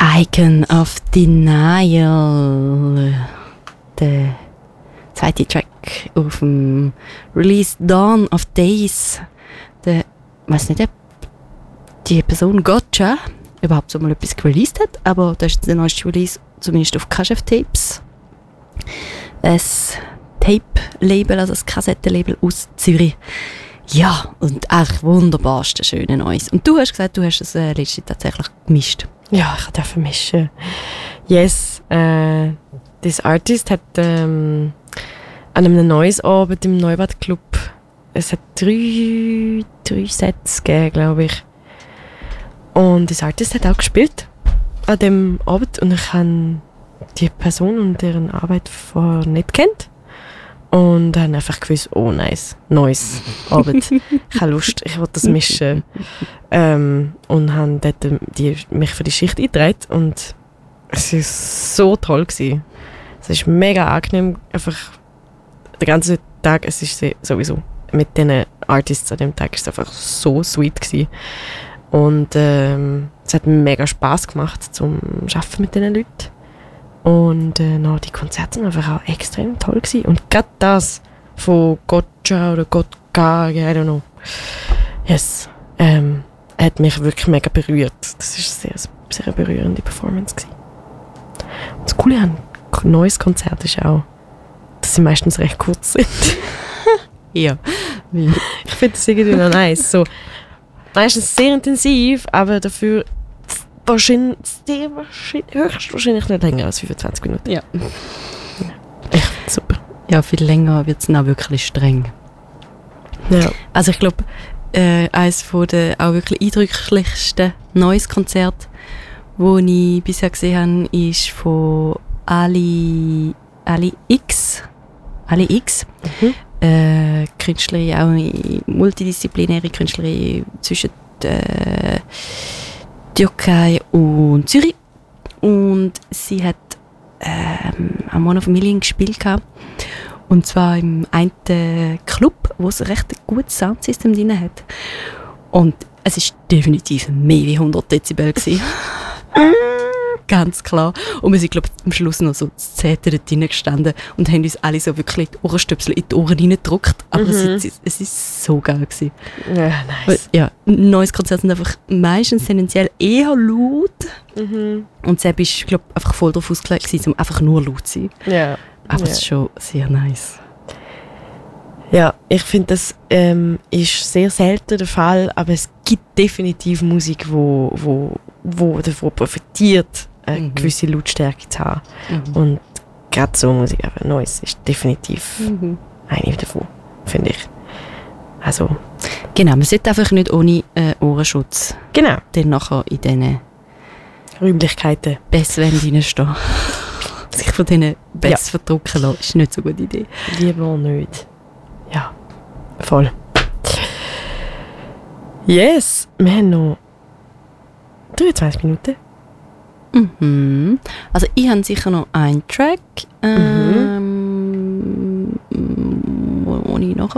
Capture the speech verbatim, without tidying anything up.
Icon of Denial. Der zweite Track auf dem Release Dawn of Days. Der, ich weiss nicht, ob die Person Gotcha überhaupt so mal etwas released hat, aber das ist der neueste Release, zumindest auf Kashef Tapes. Ein Tape-Label, also ein Kassettenlabel aus Zürich. Ja, und echt wunderbarste, schöne Neues. Und du hast gesagt, du hast das äh, letzte tatsächlich gemischt. Ja, ich durfte mischen. Yes, äh, this Artist hat ähm, an einem neues Abend im Neubad Club, es hat drei, drei Sets gegeben, glaube ich. Und this Artist hat auch gespielt an dem Abend und ich habe die Person und deren Arbeit vorher nicht kennt. Und habe einfach gewusst, oh nice, neues Abend. Ich habe Lust, ich will das mischen. Ähm, und habe dort die, mich für die Schicht eingetragen und es war so toll gewesen. Es ist mega angenehm, einfach den ganzen Tag, es ist sowieso mit diesen Artists an dem Tag ist es einfach so sweet gewesen. Und ähm, es hat mega Spass gemacht zum Arbeiten mit diesen Leuten. Und äh, no, die Konzerte waren einfach auch extrem toll gewesen. Und gerade das von Gotcha oder Gottka, I don't know. Yes. Ähm, hat mich wirklich mega berührt. Das war eine sehr, sehr berührende Performance gewesen. Und das Coole an ein neues Konzert ist auch, dass sie meistens recht kurz sind. Ja. Ich finde das irgendwie noch nice. So, meistens sehr intensiv, aber dafür wahrscheinlich, sehr wahrscheinlich, höchstwahrscheinlich nicht länger als fünfundzwanzig Minuten. Ja. Echt super. Ja, viel länger wird es dann auch wirklich streng. Ja. Also ich glaube, äh, eines von der auch wirklich eindrücklichsten neues Konzert, das ich bisher gesehen habe, ist von Ali, Ali X. Ali X. Mhm. Äh, Künstlerin, auch eine multidisziplinäre Künstlerin zwischen äh, Türkei und Zürich. Und sie hat ähm, am Monofamilien gespielt gehabt. Und zwar im einen Club, wo es ein recht gutes Soundsystem drin hat. Und es war definitiv mehr wie hundert Dezibel gewesen. Ganz klar. Und wir sind, glaube ich, am Schluss noch so zu Zehnten dort drinnen gestanden und haben uns alle so wirklich die Ohrenstöpsel in die Ohren reingedrückt. Aber Mhm. es, es ist so geil gewesen. Ja, nice. Ja, neues Konzert sind einfach meistens tendenziell eher laut. Mhm. Und Seb ist, glaube ich, einfach voll darauf ausgelegt gewesen, um einfach nur laut zu sein. Ja. Aber Ja. es ist schon sehr nice. Ja, ich finde, das ähm, ist sehr selten der Fall, aber es gibt definitiv Musik, wo, wo, wo davon profitiert, eine Mhm. gewisse Lautstärke zu haben. Mhm. Und gerade so Musik, aber Neues ist definitiv Mhm. eine davon, finde ich. Also, Genau, man sollte einfach nicht ohne äh, Ohrenschutz genau, dann nachher in diesen Räumlichkeiten. Basswänden reinstehen. Sich von diesen Bass ja. verdrücken lassen, ist nicht so eine gute Idee. Lieber nicht. Ja, voll. Yes, wir haben noch dreiundzwanzig Minuten. Mhm. Also ich habe sicher noch einen Track, ähm, wo, wo ich nachher